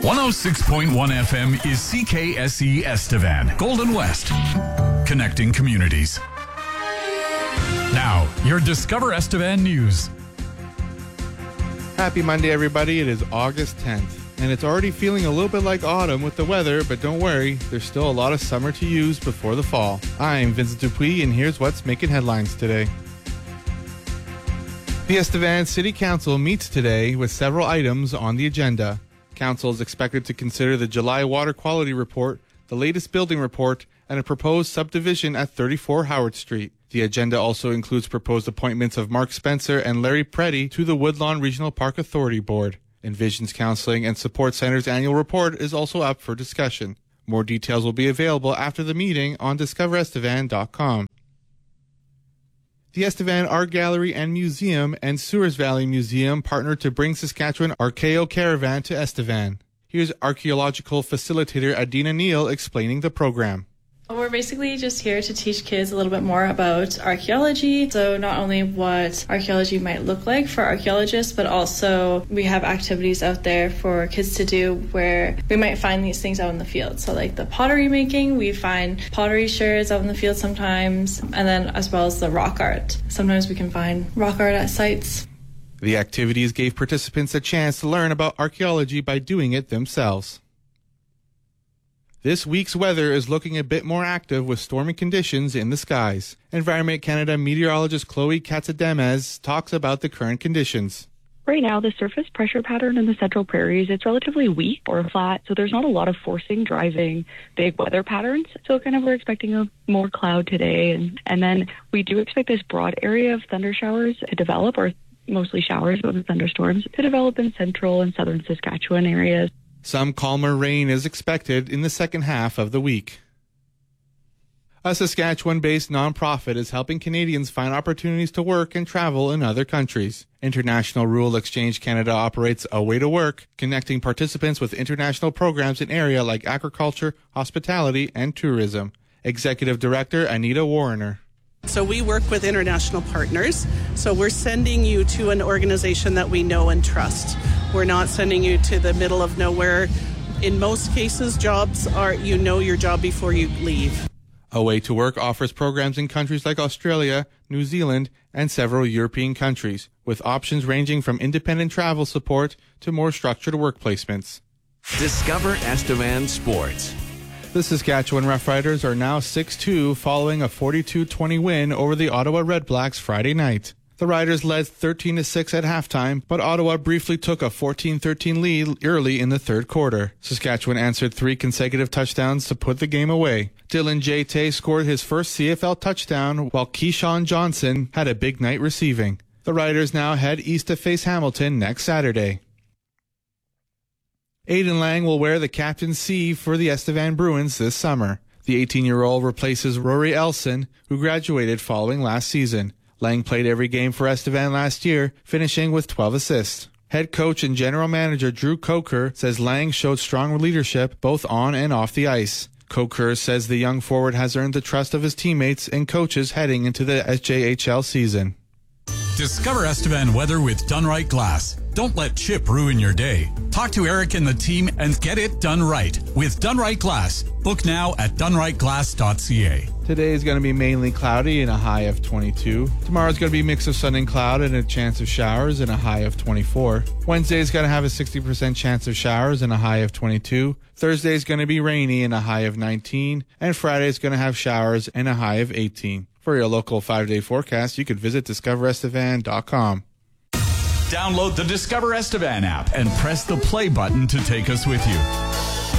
106.1 FM is CKSE Estevan, Golden West, connecting communities. Now, your Discover Estevan news. Happy Monday, everybody. It is August 10th, and it's already feeling a little bit like autumn with the weather, but don't worry, there's still a lot of summer to use before the fall. I'm Vincent Dupuis, and here's what's making headlines today. The Estevan City Council meets today with several items on the agenda. Council is expected to consider the July Water Quality Report, the latest building report, and a proposed subdivision at 34 Howard Street. The agenda also includes proposed appointments of Mark Spencer and Larry Preddy to the Woodlawn Regional Park Authority Board. Envisions Counseling and Support Center's annual report is also up for discussion. More details will be available after the meeting on discoverestevan.com. The Estevan Art Gallery and Museum and Sewers Valley Museum partnered to bring Saskatchewan Archaeo Caravan to Estevan. Here's archaeological facilitator Adina Neal explaining the program. We're basically just here to teach kids a little bit more about archaeology. So not only what archaeology might look like for archaeologists, but also we have activities out there for kids to do where we might find these things out in the field. So like the pottery making, we find pottery shards out in the field sometimes, and then as well as the rock art. Sometimes we can find rock art at sites. The activities gave participants a chance to learn about archaeology by doing it themselves. This week's weather is looking a bit more active with stormy conditions in the skies. Environment Canada meteorologist Chloe Katsademes talks about the current conditions. Right now, the surface pressure pattern in the Central Prairies, it's relatively weak or flat, so there's not a lot of forcing, driving, big weather patterns. So we're expecting a more cloud today. And then we do expect this broad area of thunder showers to develop, or mostly showers, but with thunderstorms, to develop in central and southern Saskatchewan areas. Some calmer rain is expected in the second half of the week. A Saskatchewan-based nonprofit is helping Canadians find opportunities to work and travel in other countries. International Rural Exchange Canada operates A Way to Work, connecting participants with international programs in areas like agriculture, hospitality, and tourism. Executive Director Anita Warner. So we work with international partners. So we're sending you to an organization that we know and trust. We're not sending you to the middle of nowhere. In most cases, jobs are, you know your job before you leave. A Way to Work offers programs in countries like Australia, New Zealand, and several European countries, with options ranging from independent travel support to more structured work placements. Discover Estevan Sports. The Saskatchewan Roughriders are now 6-2 following a 42-20 win over the Ottawa Redblacks Friday night. The Riders led 13-6 at halftime, but Ottawa briefly took a 14-13 lead early in the third quarter. Saskatchewan answered 3 consecutive touchdowns to put the game away. Dylan J. scored his first CFL touchdown, while Keyshawn Johnson had a big night receiving. The Riders now head east to face Hamilton next Saturday. Aiden Lang will wear the captain's C for the Estevan Bruins this summer. The 18-year-old replaces Rory Elson, who graduated following last season. Lang played every game for Estevan last year, finishing with 12 assists. Head coach and general manager Drew Coker says Lang showed strong leadership both on and off the ice. Coker says the young forward has earned the trust of his teammates and coaches heading into the SJHL season. Discover Estevan weather with Dunright Glass. Don't let chip ruin your day. Talk to Eric and the team and get it done right with Dunright Glass. Book now at dunrightglass.ca. Today is going to be mainly cloudy and a high of 22. Tomorrow is going to be a mix of sun and cloud and a chance of showers and a high of 24. Wednesday is going to have a 60% chance of showers and a high of 22. Thursday is going to be rainy and a high of 19. And Friday is going to have showers and a high of 18. For your local 5-day forecast, you could visit discoverestevan.com. Download the Discover Estevan app and press the play button to take us with you.